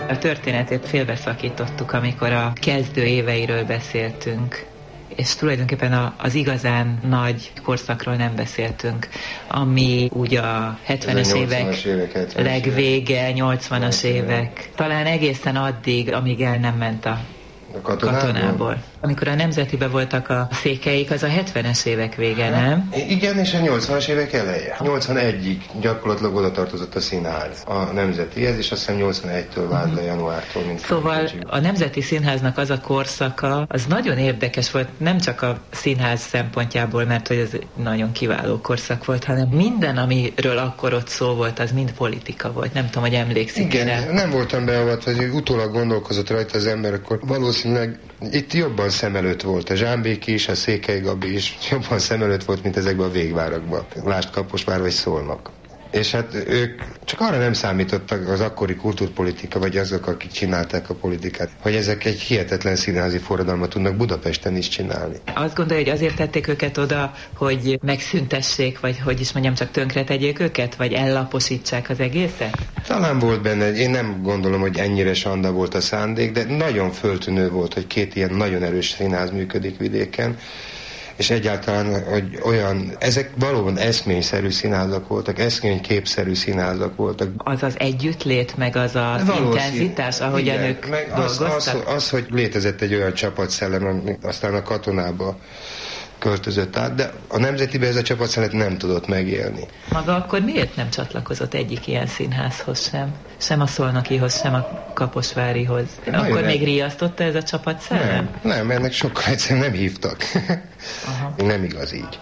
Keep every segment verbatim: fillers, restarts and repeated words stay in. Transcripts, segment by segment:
A történetét félbeszakítottuk, amikor a kezdő éveiről beszéltünk, és tulajdonképpen a, az igazán nagy korszakról nem beszéltünk, ami úgy a hetvenes évek, évek legvége, nyolcvanas évek, talán egészen addig, amíg el nem ment a A katonából? katonából. Amikor a Nemzetibe voltak a székeik, az a hetvenes évek vége, nem? Igen, és a nyolcvanas évek eleje. nyolcvanegyig gyakorlatilag oda tartozott a színház a Nemzetihez, és azt hiszem nyolcvanegytől vált le januártól. Mint szóval a Nemzeti Színháznak az a korszaka, az nagyon érdekes volt, nem csak a színház szempontjából, mert hogy ez nagyon kiváló korszak volt, hanem minden, amiről akkor ott szó volt, az mind politika volt. Nem tudom, hogy emlékszik. Igen, rá. nem voltam beavatva, hogy utólag gondolkozott rajta az ember, akkor valószínűleg itt jobban szem előtt volt. A Zsámbéki is, a Székely Gabi is jobban szem előtt volt, mint ezekben a végvárakban. Lásd Kaposvár vagy Szolnok. És hát ők csak arra nem számítottak, az akkori kultúrpolitika, vagy azok, akik csinálták a politikát, hogy ezek egy hihetetlen színházi forradalmat tudnak Budapesten is csinálni. Azt gondolja, hogy azért tették őket oda, hogy megszüntessék, vagy hogy is mondjam, csak tönkretegyék őket, vagy ellaposítsák az egészet? Talán volt benne, én nem gondolom, hogy ennyire sanda volt a szándék, de nagyon föltűnő volt, hogy két ilyen nagyon erős színház működik vidéken, és egyáltalán, hogy olyan, ezek valóban eszményszerű színházak voltak, eszményképszerű színházak voltak. Az az együttlét, meg az az intenzitás, ahogyan igen, ők meg dolgoztak? Az, az, az, hogy létezett egy olyan csapatszellem, ami aztán a katonába költözött át, de a Nemzetibe ez a csapatszellem nem tudott megélni. Maga akkor miért nem csatlakozott egyik ilyen színházhoz sem? Sem a Szolnokihoz, sem a Kaposvárihoz. Na, akkor nem. még riasztotta ez a csapatszellem? Nem, nem, ennek sokkal egyszerűen nem hívtak. Aha. Nem igaz így.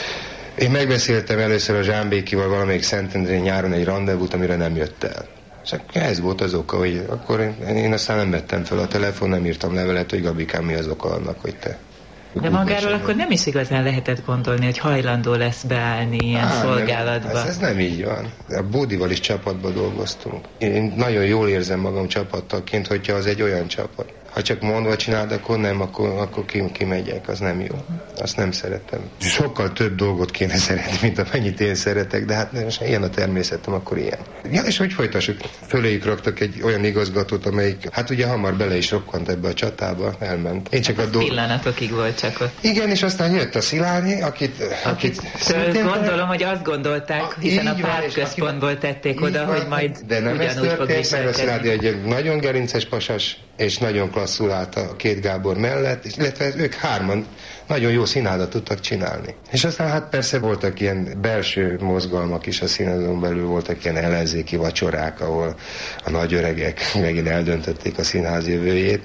Én megbeszéltem először a Zsámbékival valamelyik Szentendrén nyáron egy randevút, amire nem jött el. Csak ez volt az oka, hogy akkor én, én aztán nem vettem fel a telefon, nem írtam levelet, hogy Gabikám, mi az oka annak, hogy te... De magáról akkor nem is igazán lehetett gondolni, hogy hajlandó lesz beállni ilyen Á, szolgálatba. Nem, ez, ez nem így van. A Bódival is csapatba dolgoztunk. Én nagyon jól érzem magam csapattaként, hogyha az egy olyan csapat. Ha csak mondva csináld, akkor nem, akkor, akkor kimegyek, az nem jó. Azt nem szeretem. Sokkal több dolgot kéne szeretni, mint amennyit én szeretek, de hát most ilyen a természetem, akkor ilyen. Ja, és hogy folytassuk? Föléjük raktak egy olyan igazgatót, amelyik, hát ugye hamar bele is rokkant ebbe a csatába, elment. Én csak a dolg... Pillanatokig volt csak ott. Igen, és aztán jött a Szilágyi, akit... akit, akit gondolom, hogy azt gondolták, a, hiszen a pártközpontból tették oda, van, hogy majd de nem ugyanúgy fog történt, mert a Szilágyi egy nagyon gerinces pasas, és nagyon klasszul állt a két Gábor mellett, illetve ők hárman nagyon jó színházat tudtak csinálni. És aztán hát persze voltak ilyen belső mozgalmak is a színházon belül, voltak ilyen ellenzéki vacsorák, ahol a nagy öregek megint eldöntötték a színház jövőjét.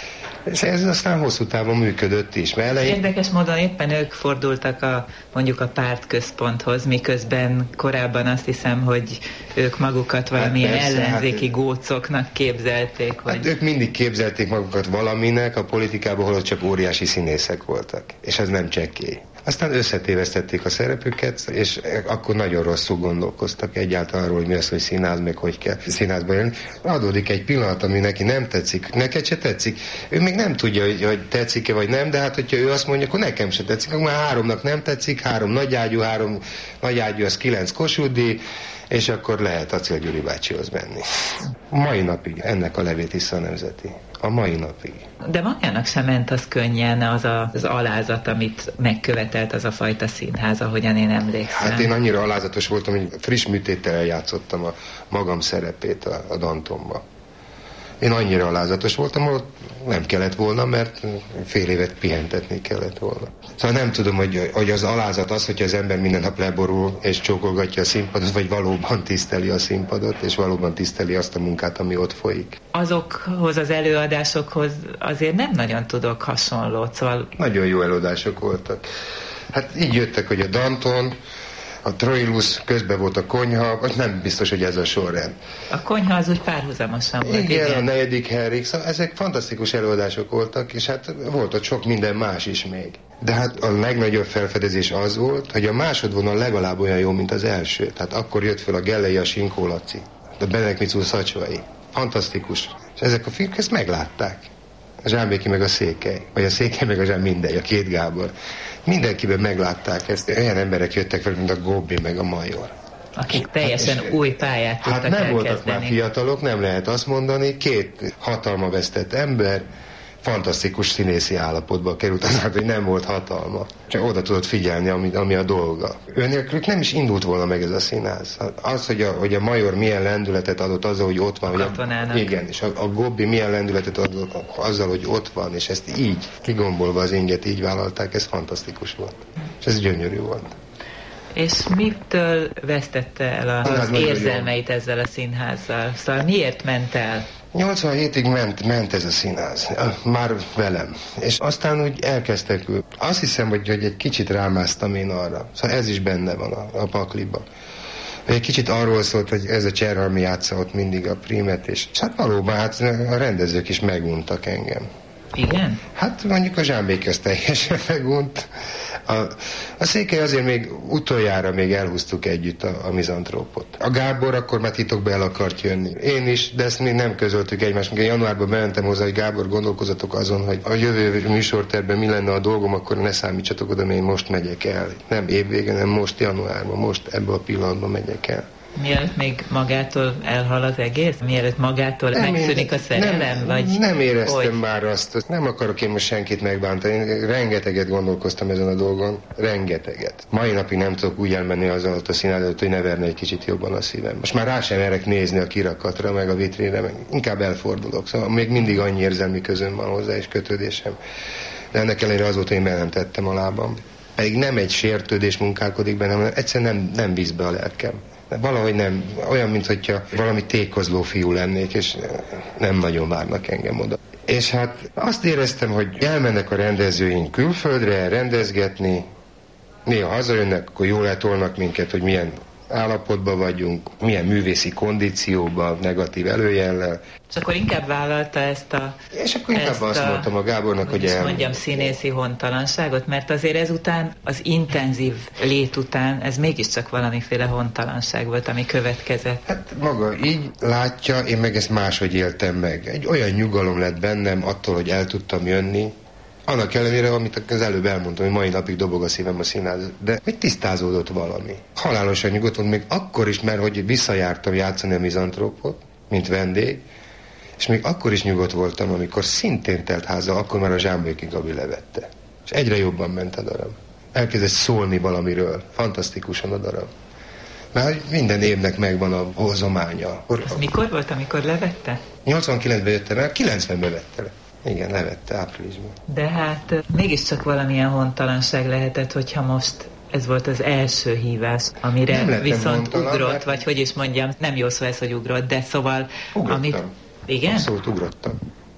És ez aztán hosszú távon működött is. Elején... Érdekes módon éppen ők fordultak a, mondjuk a pártközponthoz, miközben korábban azt hiszem, hogy ők magukat valamilyen hát persze, ellenzéki hát, gócoknak képzelték. Vagy... Hát ők mindig képzelték magukat valaminek a politikában, ahol csak óriási színészek voltak. És ez nem csekély. Aztán összetévesztették a szerepüket, és akkor nagyon rosszul gondolkoztak egyáltalán arról, hogy mi az, hogy színház, meg hogy kell színházba élni. Adódik egy pillanat, ami neki nem tetszik, neked se tetszik. Ő még nem tudja, hogy, hogy tetszik-e vagy nem, de hát, hogyha ő azt mondja, akkor nekem se tetszik. Akkor már háromnak nem tetszik, három nagyágyú, három nagyágyú, az kilenc Kossuth-díj, és akkor lehet Acél Gyuri bácsihoz menni. Mai napig ennek a levét iszza a Nemzeti. A mai napig. De magának sem ment az könnyen az a, az alázat, amit megkövetelt az a fajta színház, ahogyan én emlékszem. Hát én annyira alázatos voltam, hogy friss műtéttel eljátszottam a magam szerepét a, a Dantonba. Én annyira alázatos voltam, hogy nem kellett volna, mert fél évet pihentetni kellett volna. Szóval nem tudom, hogy, hogy az alázat az, hogy az ember minden nap leborul és csókolgatja a színpadot, vagy valóban tiszteli a színpadot, és valóban tiszteli azt a munkát, ami ott folyik. Azokhoz az előadásokhoz azért nem nagyon tudok hasonlót, szóval... Nagyon jó előadások voltak. Hát így jöttek, hogy a Danton, a Troilus, közben volt a Konyha, vagy nem biztos, hogy ez a sorrend. A Konyha az úgy párhuzamosan volt. Igen, igen. A negyedik Henrik, szóval ezek fantasztikus előadások voltak, és hát volt ott sok minden más is még. De hát a legnagyobb felfedezés az volt, hogy a másodvonal legalább olyan jó, mint az első. Tehát akkor jött fel a Gellei, a Sinkó Laci, a Benedek Micú Szacsvai. Fantasztikus. És ezek a fiúk ezt meglátták. A Zsámbéki meg a Székely, vagy a Székely meg a Zsám, mindegy, a két Gábor. Mindenkiben meglátták ezt. Olyan emberek jöttek fel, mint a Gobbi meg a Major. akik teljesen hát, új pályát tudtak hát nem elkezdeni. voltak már fiatalok, nem lehet azt mondani, két hatalma vesztett ember, fantasztikus színészi állapotba került, azáltal, hogy nem volt hatalma. Csak oda tudott figyelni, ami, ami a dolga. Őnélkülük nem is indult volna meg ez a színház. Az, hogy a, hogy a Major milyen lendületet adott azzal, hogy ott van. A igen, és a, a Gobbi milyen lendületet adott azzal, hogy ott van, és ezt így, kigombolva az inget, így vállalták, ez fantasztikus volt. És ez gyönyörű volt. És mitől vesztette el a, az érzelmeit ezzel a színházzal? Szóval miért ment el? nyolcvanhétig ment, ment ez a színház, már velem. És aztán úgy elkezdtek, azt hiszem, hogy, hogy egy kicsit rámásztam én arra. Szóval ez is benne van a, a pakliban. Egy kicsit arról szólt, hogy ez a Cserhalmi játsza ott mindig a prímet, és hát valóban hát a rendezők is meguntak engem. Igen? Hát mondjuk a Zsámbék ezt teljesen megunt. A, a Székely azért még utoljára még elhúztuk együtt a, a mizantrópot. A Gábor akkor már titokba el akart jönni. Én is, de ezt még nem közöltük egymást. Még januárban bementem hozzá, hogy Gábor, gondolkozatok azon, hogy a jövő műsorterben mi lenne a dolgom, akkor ne számítsatok oda, mert én most megyek el. Nem évvégen, hanem most januárban, most ebben a pillanatban megyek el. Mielőtt még magától elhal az egész? Mielőtt magától nem megszűnik a szerelem? Nem, vagy nem éreztem hogy? már azt, nem akarok én most senkit megbántani. Én rengeteget gondolkoztam ezen a dolgon, rengeteget. Mai napig nem tudok úgy elmenni az alatt a színház előtt, hogy ne verne egy kicsit jobban a szívem. Most már rá sem merek nézni a kirakatra, meg a vitrínre, meg inkább elfordulok. Szóval még mindig annyi érzelmi közön van hozzá, és kötődésem. De ennek ellenére azóta én be nem tettem a lábam. Pedig nem egy sértődés munkálkodik bennem, hanem egyszerűen nem, nem visz be a lelkem. Valahogy nem, olyan, mintha valami tékozló fiú lennék, és nem nagyon várnak engem oda. És hát azt éreztem, hogy elmennek a rendezőink külföldre rendezgetni, néha hazajönnek, akkor jól eltolnak minket, hogy milyen állapotban vagyunk, milyen művészi kondícióban, negatív előjellel. És akkor inkább vállalta ezt a... És akkor inkább azt a, mondtam a Gábornak, hogy, hogy el... mondjam, színészi hontalanságot, mert azért ezután, az intenzív lét után, ez mégiscsak valamiféle hontalanság volt, ami következett. Hát maga így látja, én meg ezt máshogy éltem meg. Egy olyan nyugalom lett bennem attól, hogy el tudtam jönni, annak ellenére, amit az előbb elmondtam, hogy mai napig dobog a szívem a színház, de hogy tisztázódott valami. Halálosan nyugodt volt, még akkor is, mert hogy visszajártam játszani a mizantrópot, mint vendég, és még akkor is nyugodt voltam, amikor szintén telt háza, akkor már a Zsámbéki Gabi levette. És egyre jobban ment a darab. Elkezdett szólni valamiről. Fantasztikusan a darab. Mert minden évnek megvan a hozománya. Ez mikor volt, amikor levette? nyolcvankilencben jöttem el, kilencvenben vette le. Igen, levette áprilisban. De hát mégiscsak valamilyen hontalanság lehetett, hogyha most ez volt az első hívás, amire viszont hontalan, ugrott, mert... vagy hogy is mondjam, nem jó szó ez, hogy ugrott, de szóval... Ugrottam. Amit... Igen? Abszolút ugrottam.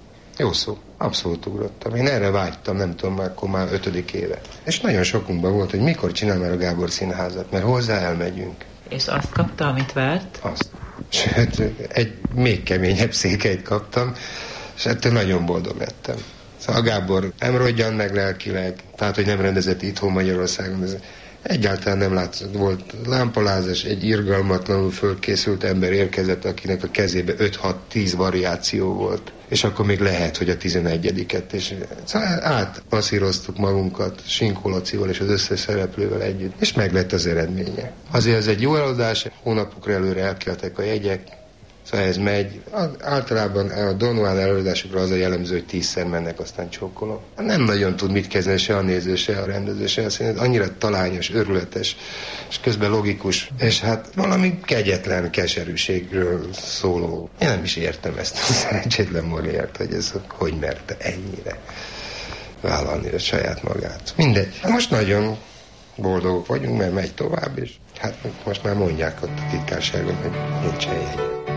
Jó szó, abszolút ugrottam. Én erre vágytam, nem tudom, már akkor már ötödik éve. És nagyon sokunkban volt, hogy mikor csinál már a Gábor Színházat, mert hozzá elmegyünk. És azt kapta, amit várt? Azt. Sőt, egy még keményebb székelyt kaptam, és ettől nagyon boldog lettem. Szóval a Gábor nem rodjan meg lelkileg, tehát, hogy nem rendezett itthon Magyarországon. Ez egyáltalán nem látszott. Volt lámpalázás, egy irgalmatlanul fölkészült ember érkezett, akinek a kezébe öt-hat-tíz variáció volt. És akkor még lehet, hogy a tizenegyediket. És szóval átpasszíroztuk magunkat Sinkó-Lacival és az összes szereplővel együtt. És meg lett az eredménye. Azért ez egy jó eladás, hónapokra előre elkeltek a jegyek, szóval ez megy. Általában a Don Juan előadásokra az a jellemző, hogy tízszer mennek, aztán csókolom. Nem nagyon tud mit kezdeni se a néző, se a rendező, se a színész. Annyira talányos, örületes, és közben logikus. És hát valami kegyetlen keserűségről szóló. Én nem is értem ezt a szerencsétlen Moliért, hogy ez hogy merte ennyire vállalni a saját magát. Mindegy. Most nagyon boldogok vagyunk, mert megy tovább, és hát most már mondják ott a titkárságon, hogy nincsen jegy.